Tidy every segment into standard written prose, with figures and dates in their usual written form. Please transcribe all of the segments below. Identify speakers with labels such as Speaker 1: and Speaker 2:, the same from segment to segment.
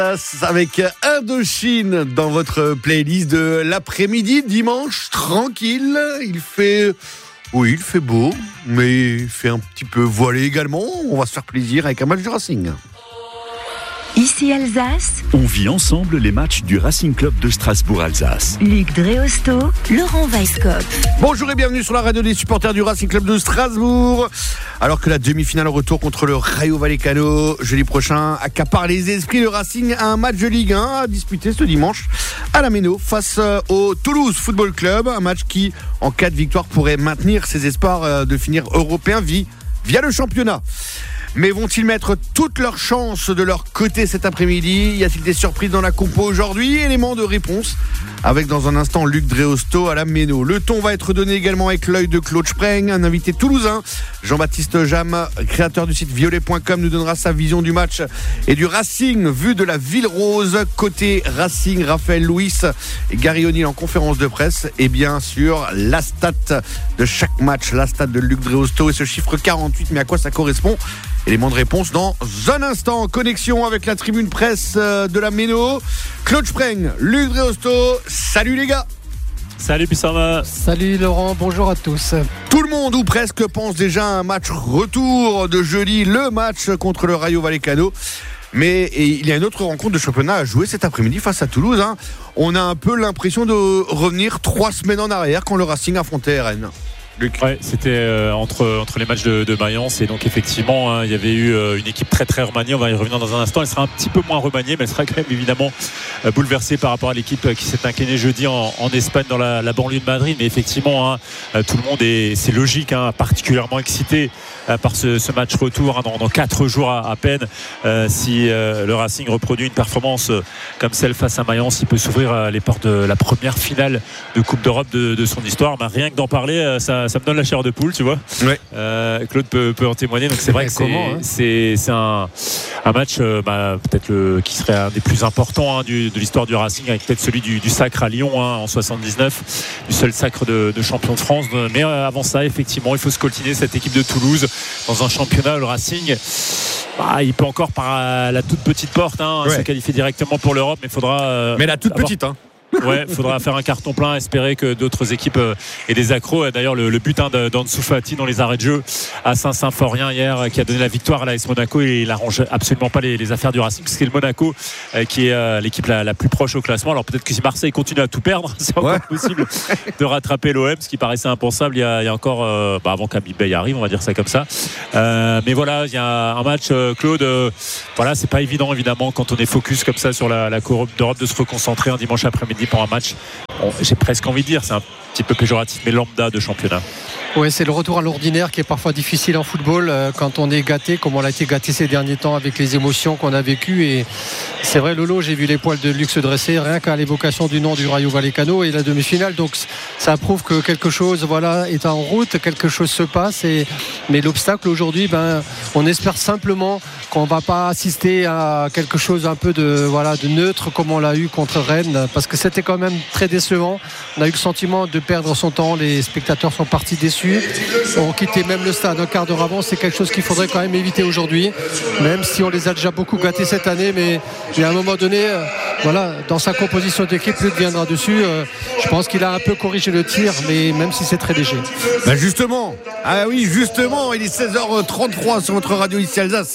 Speaker 1: Avec Indochine dans votre playlist de l'après-midi, dimanche, tranquille. Il fait beau, mais il fait un petit peu voilé également. On va se faire plaisir avec un match du Racing.
Speaker 2: Ici Alsace,
Speaker 3: on vit ensemble les matchs du Racing Club de Strasbourg-Alsace.
Speaker 2: Luc Dréosto, Laurent Weisskopf.
Speaker 1: Bonjour et bienvenue sur la radio des supporters du Racing Club de Strasbourg. Alors que la demi-finale en retour contre le Rayo Vallecano jeudi prochain accapare les esprits, le Racing a un match de Ligue 1 à disputer ce dimanche à la Méno face au Toulouse Football Club. Un match qui, en cas de victoire, pourrait maintenir ses espoirs de finir européen via le championnat. Mais vont-ils mettre toutes leurs chances de leur côté cet après-midi ? Y a-t-il des surprises dans la compo aujourd'hui ? Élément de réponse avec dans un instant Luc Dréosto à la Méno. Le ton va être donné également avec l'œil de Claude Spreng, un invité toulousain. Jean-Baptiste Jam, créateur du site violet.com, nous donnera sa vision du match et du Racing vu de la Ville Rose. Côté Racing, Raphaël Louis et Gary O'Neill en conférence de presse. Et bien sûr, la stat de chaque match, la stat de Luc Dréosto et ce chiffre 48. Mais à quoi ça correspond ? Élément de réponse dans un instant. Connexion avec la tribune presse de la Méno. Claude Spreng, Luc Dréosto. Salut les gars.
Speaker 4: Salut Pissarma.
Speaker 5: Salut Laurent, bonjour à tous.
Speaker 1: Tout le monde ou presque pense déjà à un match retour de jeudi, le match contre le Rayo Vallecano. Mais il y a une autre rencontre de championnat à jouer cet après-midi face à Toulouse. On a un peu l'impression de revenir 3 semaines en arrière quand le Racing affrontait Rennes.
Speaker 4: Ouais, c'était entre les matchs de Mayence et donc effectivement il y avait eu une équipe très très remaniée. On va y revenir dans un instant. Elle sera un petit peu moins remaniée, mais elle sera quand même évidemment bouleversée par rapport à l'équipe qui s'est inclinée jeudi en Espagne dans la banlieue de Madrid. Mais effectivement tout le monde c'est logique, particulièrement excité par ce match retour dans 4 jours à peine. Si le Racing reproduit une performance comme celle face à Mayence, il peut s'ouvrir les portes de la première finale de Coupe d'Europe de son histoire. Rien que d'en parler, ça me donne la chair de poule, tu vois.
Speaker 1: Ouais.
Speaker 4: Claude peut en témoigner. Donc c'est vrai que c'est un match peut-être qui serait un des plus importants de l'histoire du Racing, avec peut-être celui du sacre à Lyon en 79, du seul sacre de champion de France. Mais avant ça, effectivement, il faut scoltiner cette équipe de Toulouse dans un championnat. Le Racing, il peut encore par la toute petite porte se qualifier directement pour l'Europe, mais il faudra
Speaker 1: mais la toute petite
Speaker 4: Ouais, faudra faire un carton plein, espérer que d'autres équipes aient des accros. D'ailleurs, le but d'Ansu Fati dans les arrêts de jeu à Saint-Symphorien hier, qui a donné la victoire à l'AS Monaco, et il arrange absolument pas les affaires du Racing, parce que c'est le Monaco qui est l'équipe la plus proche au classement. Alors peut-être que si Marseille continue à tout perdre, c'est encore possible de rattraper l'OM, ce qui paraissait impensable il y a encore avant qu'Habib Beye arrive, on va dire ça comme ça. Mais voilà, il y a un match, Claude. C'est pas évident évidemment quand on est focus comme ça sur la Coupe d'Europe de se reconcentrer un dimanche après-midi pour un match, j'ai presque envie de dire, c'est un petit peu péjoratif, mais lambda de championnat.
Speaker 5: Oui, c'est le retour à l'ordinaire qui est parfois difficile en football quand on est gâté, comme on l'a été gâté ces derniers temps avec les émotions qu'on a vécues. Et c'est vrai, Lolo, j'ai vu les poils de Luc se dresser rien qu'à l'évocation du nom du Rayo Vallecano et la demi-finale. Donc ça prouve que quelque chose est en route, quelque chose se passe. Mais l'obstacle aujourd'hui, on espère simplement qu'on ne va pas assister à quelque chose un peu de neutre comme on l'a eu contre Rennes, parce que c'était quand même très décevant. On a eu le sentiment de perdre son temps, les spectateurs sont partis déçus, ont quitté même le stade un quart d'heure avant. C'est quelque chose qu'il faudrait quand même éviter aujourd'hui, même si on les a déjà beaucoup gâtés cette année. Mais à un moment donné, dans sa composition d'équipe, Luc viendra dessus. Je pense qu'il a un peu corrigé le tir, mais même si c'est très léger.
Speaker 1: Justement, il est 16h33 sur votre radio ici Alsace.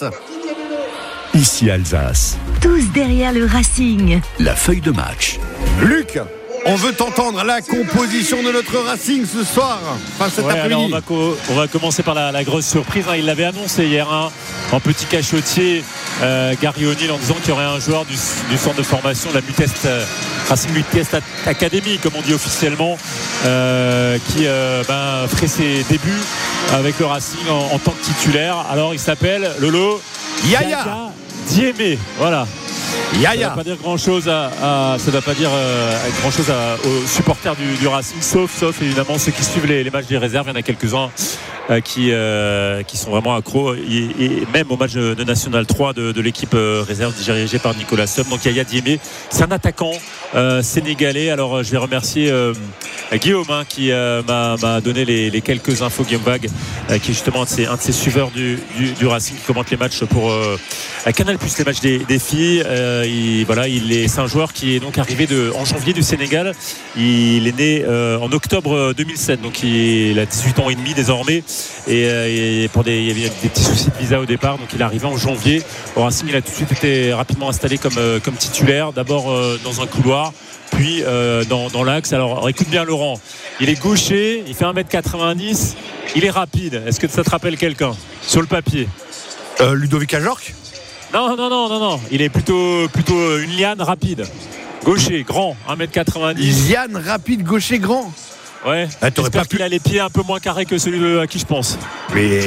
Speaker 3: Ici Alsace.
Speaker 2: Tous derrière le Racing.
Speaker 3: La feuille de match.
Speaker 1: Luc, on veut entendre la composition de notre Racing ce soir, cet après-midi.
Speaker 4: Alors on va commencer par la grosse surprise. Il l'avait annoncé hier, en petit cachotier, Gary O'Neill, en disant qu'il y aurait un joueur du centre de formation de la Mutest, Racing Mutest Academy, comme on dit officiellement, qui ferait ses débuts avec le Racing en tant que titulaire. Alors il s'appelle Lolo
Speaker 1: Yaya
Speaker 4: Diémé, voilà.
Speaker 1: Yaya.
Speaker 4: Ça ne va pas dire grand-chose aux supporters du Racing, sauf évidemment ceux qui suivent les matchs des réserves. Il y en a quelques-uns qui sont vraiment accros, et même au match de National 3 de l'équipe réserve dirigée par Nicolas Somme. Donc Yaya Diémé, c'est un attaquant sénégalais. Alors je vais remercier Guillaume qui m'a donné les quelques infos. Guillaume Bag qui est justement un de ces suiveurs du Racing qui commente les matchs pour Canal+, les matchs des filles. C'est un joueur qui est donc arrivé en janvier du Sénégal. Il est né en octobre 2007, donc il a 18 ans et demi désormais, et il y avait des petits soucis de visa au départ, donc il est arrivé en janvier au Racing. Il a tout de suite été rapidement installé comme titulaire, d'abord dans un couloir, puis dans l'axe. Alors écoute bien Laurent, il est gaucher, il fait 1m90, il est rapide. Est-ce que ça te rappelle quelqu'un sur le papier?
Speaker 1: Ludovic Ajorc?
Speaker 4: Non, il est plutôt une liane rapide. Gaucher, grand, 1m90.
Speaker 1: Liane rapide, gaucher, grand.
Speaker 4: Ouais, j'espère qu'il a les pieds un peu moins carrés que celui à qui je pense.
Speaker 1: Mais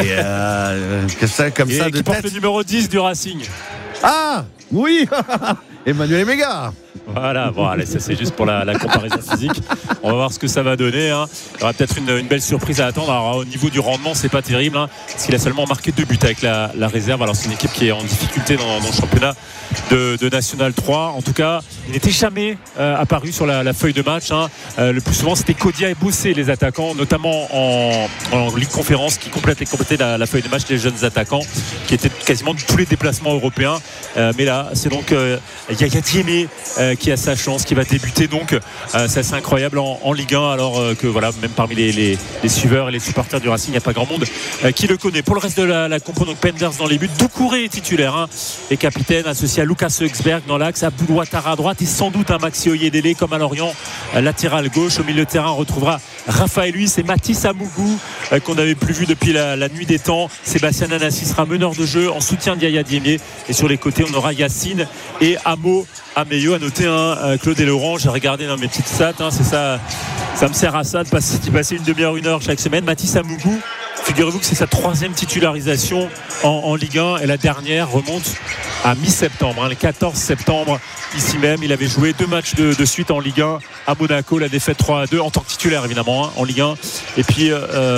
Speaker 1: comme ça de
Speaker 4: qui porte
Speaker 1: tête.
Speaker 4: le numéro 10 du Racing.
Speaker 1: Ah oui. Emmanuel Emega.
Speaker 4: Voilà, bon, allez, ça c'est juste pour la comparaison physique. On va voir ce que ça va donner. Hein. Il y aura peut-être une belle surprise à attendre. Alors, au niveau du rendement, c'est pas terrible, parce qu'il a seulement marqué 2 buts avec la réserve. Alors c'est une équipe qui est en difficulté dans le championnat de National 3. En tout cas, il n'était jamais apparu sur la feuille de match. Le plus souvent, c'était Kodia et Bossé, les attaquants, notamment en Ligue Conférence, qui complétaient la feuille de match des jeunes attaquants, qui étaient quasiment de tous les déplacements européens. Mais là, c'est donc Yaya Diémé qui a sa chance, qui va débuter. Donc, c'est assez incroyable en Ligue 1, alors que voilà, même parmi les suiveurs et les supporters du Racing, il n'y a pas grand monde qui le connaît. Pour le reste de la compo, donc Penders dans les buts, Doucouré est titulaire et capitaine, associé à Lucas Högsberg dans l'axe, à Boulouatara à droite et sans doute un Maxi Oyedele comme à Lorient, latéral gauche. Au milieu de terrain, on retrouvera Raphaël Luis et Mathis Amougou qu'on n'avait plus vu depuis la nuit des temps. Sébastien Anassi sera meneur de jeu en soutien de Yaya Diémé, et sur les côtés on aura Yacine et Amo Ameyo. À noter Claude et Laurent, j'ai regardé dans mes petites stats, c'est ça me sert à ça de passer une demi-heure, une heure chaque semaine. Mathis Amougou, figurez-vous que c'est sa 3e titularisation en Ligue 1, et la dernière remonte à mi-septembre, le 14 septembre ici même. Il avait joué 2 matchs de suite en Ligue 1 à Monaco, la défaite 3-2 en tant que titulaire évidemment en Ligue 1, et puis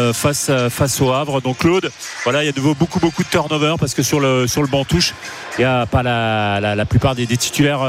Speaker 4: face au Havre. Donc Claude, voilà, il y a de nouveau beaucoup de turnover, parce que sur le banc touche, il n'y a pas la plupart des titulaires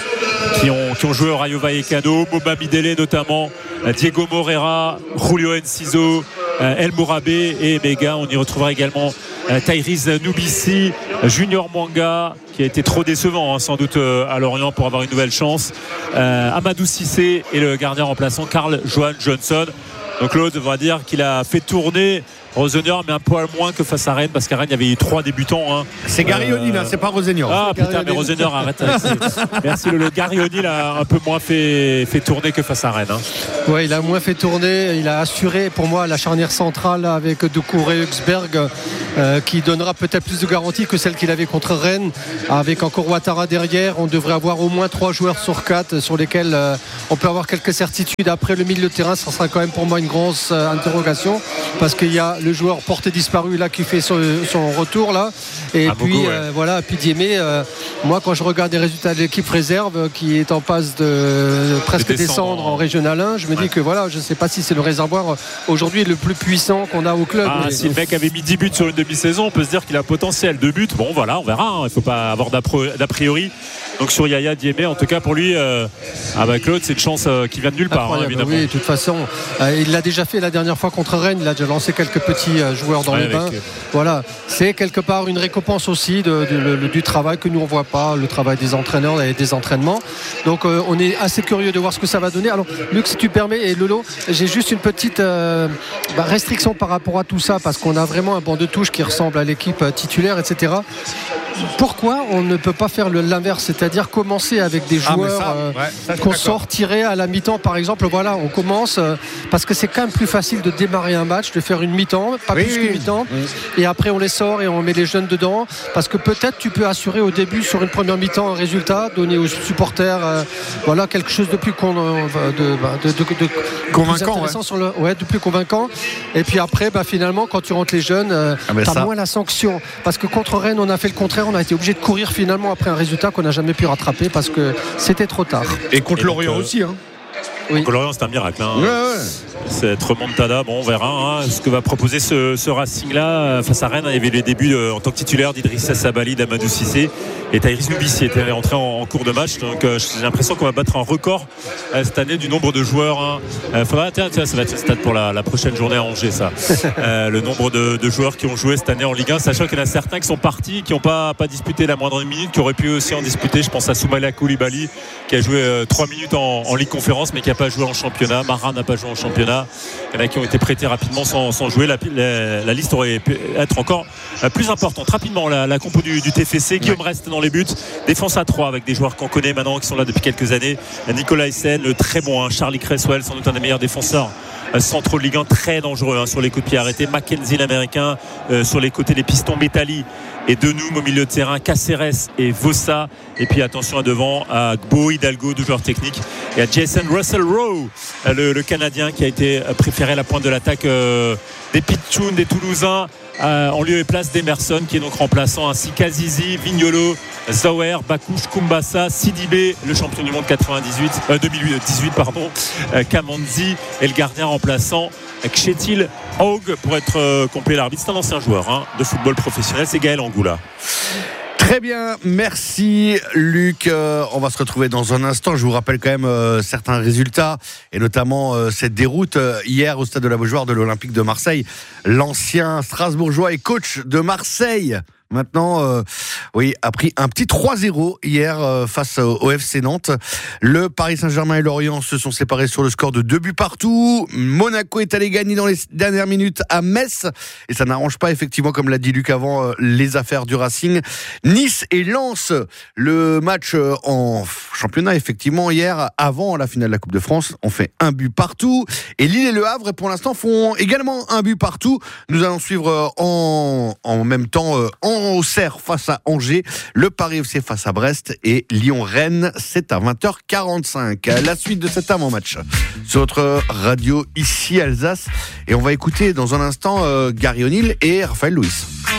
Speaker 4: qui ont joué au Rayo Vallecano. Moba Midele notamment, Diego Moreira, Julio Enciso, El Mourabé et Emega. On y retrouvera également Tyrese Nubissi, Junior Mwanga, qui a été trop décevant sans doute à Lorient pour avoir une nouvelle chance, Amadou Cissé et le gardien remplaçant Carl Johan Johnson. Donc Claude va dire qu'il a fait tourner Rosenior, mais un poil moins que face à Rennes, parce qu'à Rennes il y avait eu 3 débutants.
Speaker 1: C'est Garioni là, c'est pas Rosenior.
Speaker 4: Ah putain, mais Rosenior, arrête. Merci. Le Garioni l'a un peu moins fait tourner que face à Rennes.
Speaker 5: Ouais, il a moins fait tourner. Il a assuré pour moi la charnière centrale avec Doucouré Högsberg, qui donnera peut-être plus de garantie que celle qu'il avait contre Rennes, avec encore Ouattara derrière. On devrait avoir au moins 3 joueurs sur 4 sur lesquels on peut avoir quelques certitudes. Après, le milieu de terrain, ça sera quand même pour moi une grosse interrogation, parce qu'il y a le joueur porté disparu là qui fait son retour là, et puis voilà, puis Diémé, moi quand je regarde les résultats de l'équipe réserve qui est en passe de presque descendre en Régional 1, je me dis que voilà, je sais pas si c'est le réservoir aujourd'hui le plus puissant qu'on a au club.
Speaker 4: Si le mec avait mis 10 buts sur une demi-saison, on peut se dire qu'il a un potentiel. 2 buts, bon voilà, on verra, il faut pas avoir d'a priori. Donc sur Yaya Diémé, en tout cas pour lui, Claude, c'est une chance qui vient de nulle part, évidemment.
Speaker 5: Oui, de toute façon, il l'a déjà fait la dernière fois contre Rennes. Il a déjà lancé quelques petits joueurs dans les bains. Voilà, c'est quelque part une récompense aussi du travail que nous on voit pas, le travail des entraîneurs et des entraînements. Donc on est assez curieux de voir ce que ça va donner. Alors Luc, si tu permets, et Lolo, j'ai juste une petite restriction par rapport à tout ça, parce qu'on a vraiment un banc de touche qui ressemble à l'équipe titulaire, etc. Pourquoi on ne peut pas faire l'inverse, c'est-à-dire commencer avec des joueurs qu'on sortirait à la mi-temps par exemple? Voilà, on commence parce que c'est quand même plus facile de démarrer un match, de faire une mi-temps, pas plus qu'une mi-temps, et après on les sort et on met les jeunes dedans, parce que peut-être tu peux assurer au début sur une première mi-temps un résultat, donner aux supporters voilà, quelque chose de plus convaincant, de plus convaincant, et puis après finalement quand tu rentres les jeunes, t'as moins la sanction, parce que contre Rennes on a fait le contraire, on a été obligé de courir finalement après un résultat qu'on n'a jamais pu rattraper parce que c'était trop tard.
Speaker 1: Et contre Lorient aussi.
Speaker 4: Oui. Lorient, c'est un miracle. cette remontada. Bon, on verra ce que va proposer ce Racing-là face à Rennes. Il y avait les débuts en tant que titulaire d'Idrissa Sabali, d'Amadou Cissé et Tyrese Nubissi était rentré en cours de match. Donc j'ai l'impression qu'on va battre un record cette année du nombre de joueurs. Tiens, ça va être le stade pour la prochaine journée à Angers, ça. Le nombre de joueurs qui ont joué cette année en Ligue 1, sachant qu'il y en a certains qui sont partis, qui n'ont pas disputé la moindre minute, qui auraient pu aussi en disputer. Je pense à Soumaïla Koulibaly qui a joué 3 minutes en Ligue Conférence mais qui n'a pas joué en championnat. Mara n'a pas joué en championnat. Il y en a qui ont été prêtés rapidement sans jouer. La liste aurait pu être encore plus importante. Rapidement, la compo du TFC. Guillaume reste dans les buts. Défense à 3 avec des joueurs qu'on connaît maintenant, qui sont là depuis quelques années. Nicolas Hyssen, le très bon, Charlie Cresswell, sans doute un des meilleurs défenseurs centraux de Ligue 1, très dangereux sur les coups de pied arrêtés. Mackenzie l'américain, sur les côtés les pistons Métali et Denoum au milieu de terrain, Caceres et Vossa, et puis attention à devant à Gbo Hidalgo, 2 joueurs techniques, et à Jason Russell Rowe, le Canadien qui a été préféré à la pointe de l'attaque des Pitchoun, des Toulousains, en lieu et place d'Emerson qui est donc remplaçant, ainsi qu'Azizi, Vignolo, Zouer, Bakouche, Kumbassa, Sidibé, le champion du monde 2018 Kamanzi, et le gardien remplaçant Kjetil Haug pour être complet. L'arbitre, c'est un ancien joueur de football professionnel, c'est Gaël Angoula.
Speaker 1: Très bien, merci Luc. On va se retrouver dans un instant. Je vous rappelle quand même certains résultats, et notamment cette déroute hier au stade de la Beaujoire de l'Olympique de Marseille. L'ancien Strasbourgeois et coach de Marseille, maintenant, a pris un petit 3-0 hier face au FC Nantes. Le Paris Saint-Germain et Lorient se sont séparés sur le score de 2 buts partout. Monaco est allé gagner dans les dernières minutes à Metz, et ça n'arrange pas, effectivement, comme l'a dit Luc avant, les affaires du Racing. Nice et Lens, le match en championnat, effectivement, hier, avant la finale de la Coupe de France, ont fait 1 but partout. Et Lille et Le Havre, pour l'instant, font également 1 but partout. Nous allons suivre en même temps en Auxerre face à Angers, le Paris FC face à Brest et Lyon-Rennes, c'est à 20h45. La suite de cet avant-match sur notre radio ici Alsace, et on va écouter dans un instant Gary O'Neill et Raphaël Louis.